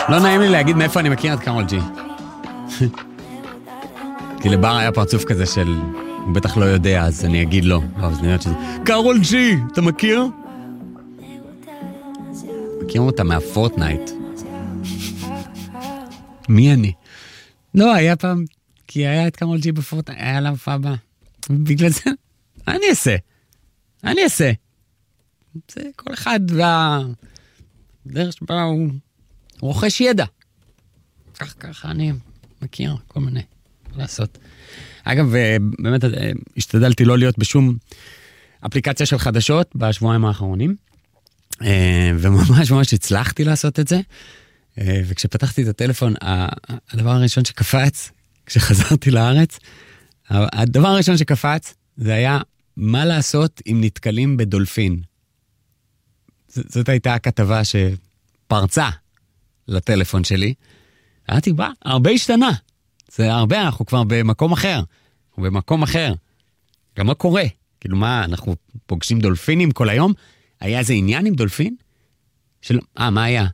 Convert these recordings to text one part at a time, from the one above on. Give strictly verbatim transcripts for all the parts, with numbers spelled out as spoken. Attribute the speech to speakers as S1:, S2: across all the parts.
S1: לא נעים לי להגיד מאיפה אני מכיר את קארול ג'י. כי לבר היה פרצוף כזה של, הוא בטח לא יודע, אז אני אגיד לו. לא, אז נראה שזה, קארול ג'י, אתה מכיר? מכיר אותה מהפורטנייט. מי אני? לא, היה פעם, כי היה את קארול ג'י בפורטנייט, היה לה הופעה הבאה. בגלל זה, אני אעשה. אני אעשה. זה כל אחד והדרך שבה הוא רוכש ידע. כך ככה אני מכיר כל מיני לעשות. אגב, באמת השתדלתי לא להיות בשום אפליקציה של חדשות בשבועיים האחרונים, וממש ממש הצלחתי לעשות את זה, וכשפתחתי את הטלפון, הדבר הראשון שקפץ, כשחזרתי לארץ, הדבר הראשון שקפץ, זה היה מה לעשות אם נתקלים בדולפין. זאת הייתה הכתבה שפרצה לטלפון שלי. אמרתי, בא, הרבה השתנה. זה הרבה, אנחנו כבר במקום אחר. אנחנו במקום אחר. גם מה קורה? כאילו מה, אנחנו פוגשים דולפינים כל היום? היה איזה עניין עם דולפין? של... אה, מה היה?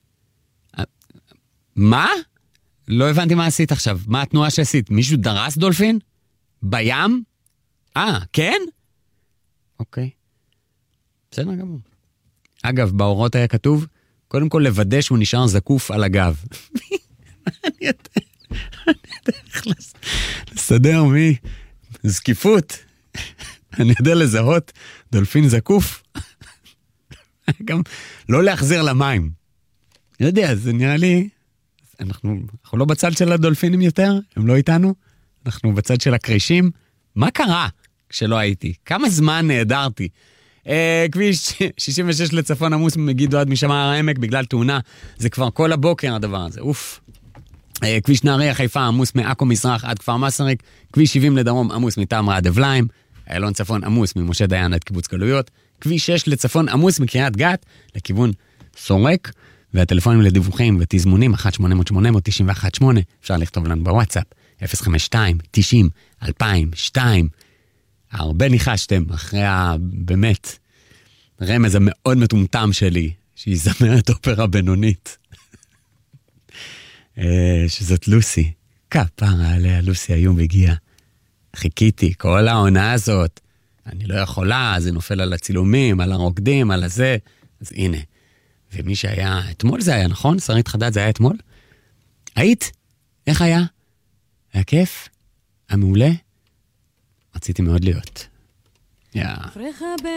S1: מה? לא הבנתי מה עשית עכשיו. מה התנועה שעשית? מישהו דרס דולפין? בים? אה, כן? אוקיי. בסדר גמור. אגב, בהוראות היה כתוב, קודם כל לוודא שהוא נשאר זקוף על הגב. אני יודע, אני יודע איך לסדר מי זקיפות. אני יודע לזהות דולפין זקוף. גם לא להחזיר למים. אני יודע, זה נראה לי, אנחנו, אנחנו לא בצד של הדולפינים יותר, הם לא איתנו, אנחנו בצד של הקרישים. מה קרה כשלא הייתי? כמה זמן נהדרתי? כביש שישים ושש לצפון עמוס מגידו עד משמר העמק בגלל תאונה, זה כבר כל הבוקר הדבר הזה, אוף. כביש נהריה חיפה עמוס מעכו מזרח עד כפר מסריק, כביש שבעים לדרום עמוס מטעם רעד אבליים, איילון צפון עמוס ממשה דיין עד קיבוץ גלויות, כביש שש לצפון עמוס מקריית גת לכיוון סורק, והטלפונים לדיווחים ותזמונים אחת שמונה אפס אפס שמונה תשע אחת שמונה, אפשר לכתוב לנו בוואטסאפ אפס חמש שתיים תשעים אלפיים ושתיים. הרבה ניחשתם אחרי הבאמת רמז המאוד מטומטם שלי, שהיא זמרת אופרה בינונית. שזאת לוסי. כפרה עליה, לוסי היום הגיעה. חיכיתי, כל העונה הזאת. אני לא יכולה, זה נופל על הצילומים, על הרוקדים, על הזה. אז הנה. ומי שהיה, אתמול זה היה, נכון? שרית חדד זה היה אתמול? היית? איך היה? היה כיף? היה מעולה? רציתי מאוד להיות. יא.